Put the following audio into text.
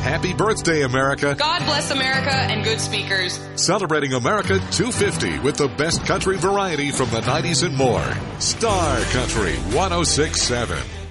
Happy birthday, America. God bless America and good speakers. Celebrating America 250 with the best country variety from the 90s and more. Star Country 106.7.